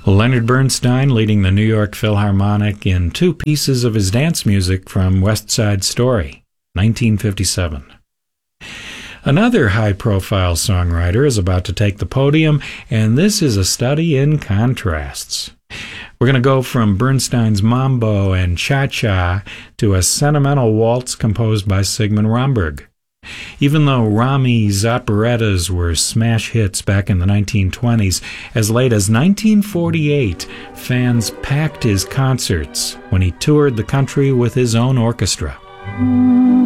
Leonard Bernstein leading the New York Philharmonic in two pieces of his dance music from West Side Story, 1957. Another high-profile songwriter is about to take the podium, and this is a study in contrasts. We're going to go from Bernstein's Mambo and Cha-Cha to a sentimental waltz composed by Sigmund Romberg. Even though Rami's operettas were smash hits back in the 1920s, as late as 1948, fans packed his concerts when he toured the country with his own orchestra.